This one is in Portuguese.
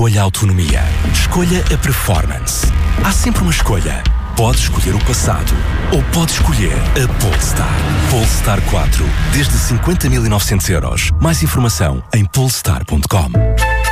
Escolha a autonomia. Escolha a performance. Há sempre uma escolha. Pode escolher o passado ou pode escolher a Polestar. Polestar 4, desde 50.900 €. Mais informação em polestar.com.